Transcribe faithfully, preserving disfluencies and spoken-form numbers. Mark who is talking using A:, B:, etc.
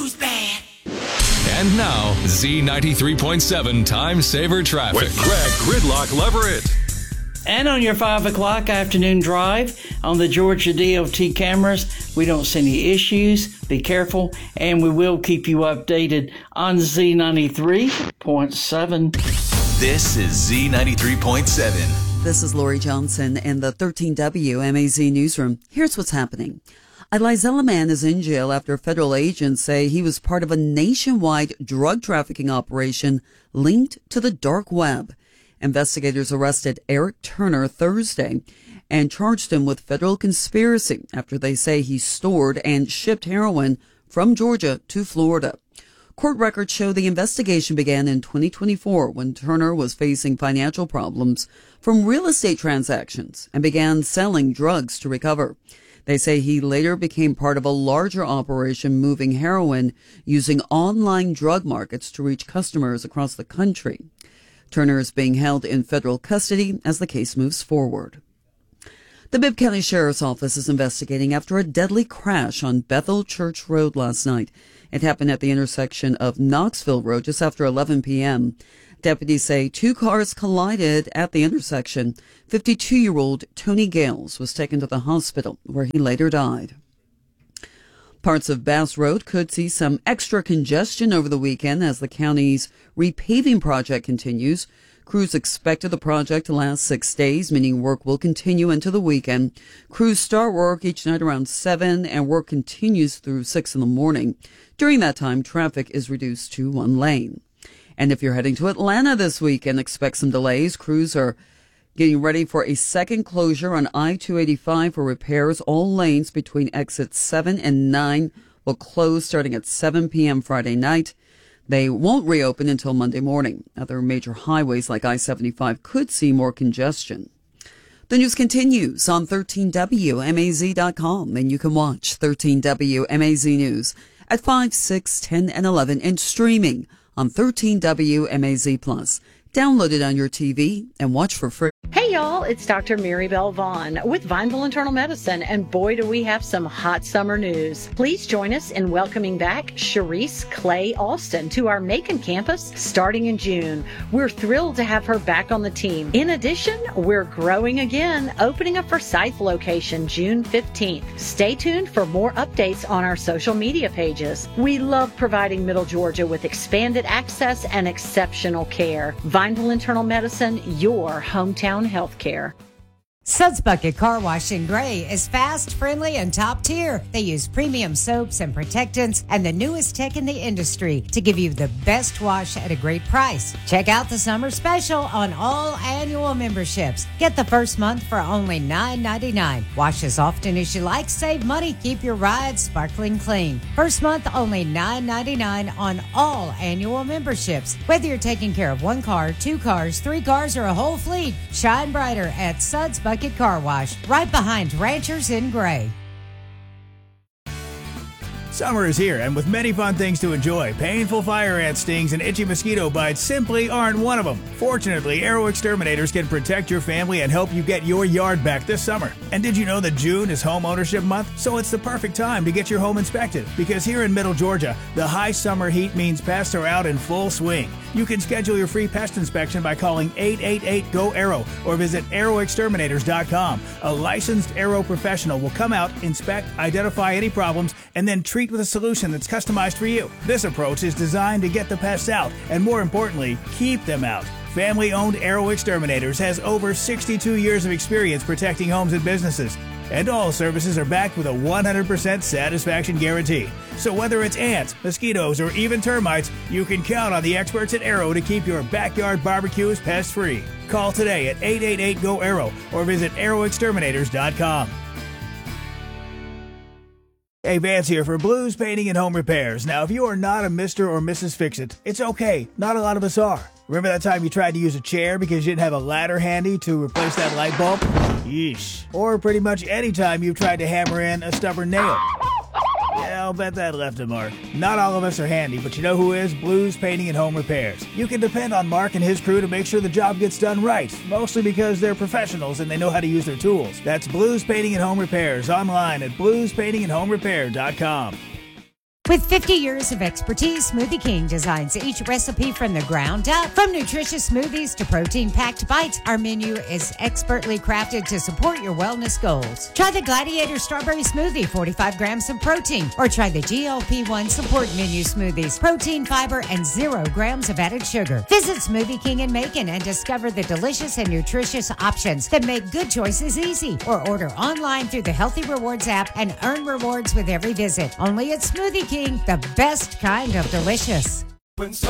A: Who's bad?
B: And now, Z ninety-three point seven Time Saver Traffic.
C: With Greg Gridlock Leverett.
D: And on your five o'clock afternoon drive on the Georgia D O T cameras, we don't see any issues. Be careful, and we will keep you updated on Z ninety-three point seven.
B: This is Z ninety-three point seven.
E: This is Lori Johnson in the thirteen W M A Z newsroom. Here's what's happening. A Lizella man is in jail after federal agents say he was part of a nationwide drug trafficking operation linked to the dark web. Investigators arrested Eric Turner Thursday and charged him with federal conspiracy after they say he stored and shipped heroin from Georgia to Florida. Court records show the investigation began in twenty twenty-four when Turner was facing financial problems from real estate transactions and began selling drugs to recover. They say he later became part of a larger operation moving heroin using online drug markets to reach customers across the country. Turner is being held in federal custody as the case moves forward. The Bibb County Sheriff's Office is investigating after a deadly crash on Bethel Church Road last night. It happened at the intersection of Knoxville Road just after eleven p.m. Deputies say two cars collided at the intersection. fifty-two-year-old Tony Gales was taken to the hospital, where he later died. Parts of Bass Road could see some extra congestion over the weekend as the county's repaving project continues. Crews expected the project to last six days, meaning work will continue into the weekend. Crews start work each night around seven, and work continues through six in the morning. During that time, traffic is reduced to one lane. And if you're heading to Atlanta this weekend, expect some delays. Crews are getting ready for a second closure on I two eighty-five for repairs. All lanes between exits seven and nine will close starting at seven p.m. Friday night. They won't reopen until Monday morning. Other major highways like I seventy-five could see more congestion. The news continues on thirteen W M A Z dot com, and you can watch thirteen W M A Z News at five, six, ten, and eleven and streaming on thirteen W M A Z Plus. Download it on your T V and watch for free.
F: Hey y'all, it's Doctor Mary Bell Vaughn with Vineville Internal Medicine, and boy do we have some hot summer news. Please join us in welcoming back Sharice Clay Alston to our Macon campus starting in June. We're thrilled to have her back on the team. In addition, we're growing again, opening a Forsyth location June fifteenth. Stay tuned for more updates on our social media pages. We love providing Middle Georgia with expanded access and exceptional care. Vineville Internal Medicine, your hometown healthcare.
G: Suds Bucket Car Wash in Gray is fast, friendly, and top tier. They use premium soaps and protectants and the newest tech in the industry to give you the best wash at a great price. Check out the summer special on all annual memberships. Get the first month for only nine ninety-nine. Wash as often as you like, save money, keep your ride sparkling clean. First month only nine ninety-nine on all annual memberships. Whether you're taking care of one car, two cars, three cars, or a whole fleet, shine brighter at Suds Bucket Car Wash, right behind Ranchers in Gray.
H: Summer is here, and with many fun things to enjoy, painful fire ant stings and itchy mosquito bites simply aren't one of them. Fortunately, Arrow Exterminators can protect your family and help you get your yard back this summer. And did you know that June is Home Ownership Month? So it's the perfect time to get your home inspected, because here in Middle Georgia, the high summer heat means pests are out in full swing. You can schedule your free pest inspection by calling eight eight eight, G O, ARROW or visit arrow exterminators dot com. A licensed Arrow professional will come out, inspect, identify any problems, and then treat with a solution that's customized for you. This approach is designed to get the pests out and, more importantly, keep them out. Family-owned Arrow Exterminators has over sixty-two years of experience protecting homes and businesses. And all services are backed with a one hundred percent satisfaction guarantee. So whether it's ants, mosquitoes, or even termites, you can count on the experts at Arrow to keep your backyard barbecues pest-free. Call today at eight eight eight, G O, ARROW or visit arrow exterminators dot com. Hey, Vance here for Blues Painting and Home Repairs. Now, if you are not a Mister or Missus Fix-It, it's okay. Not a lot of us are. Remember that time you tried to use a chair because you didn't have a ladder handy to replace that light bulb? Yeesh. Or pretty much any time you've tried to hammer in a stubborn nail. Yeah, I'll bet that left a mark. Not all of us are handy, but you know who is? Blues Painting and Home Repairs. You can depend on Mark and his crew to make sure the job gets done right, mostly because they're professionals and they know how to use their tools. That's Blues Painting and Home Repairs, online at blues painting and home repair dot com.
G: With fifty years of expertise, Smoothie King designs each recipe from the ground up. From nutritious smoothies to protein-packed bites, our menu is expertly crafted to support your wellness goals. Try the Gladiator Strawberry Smoothie, forty-five grams of protein, or try the G L P one Support Menu Smoothies, protein, fiber, and zero grams of added sugar. Visit Smoothie King in Macon and discover the delicious and nutritious options that make good choices easy. Or order online through the Healthy Rewards app and earn rewards with every visit. Only at Smoothie King, the best kind of delicious.
A: When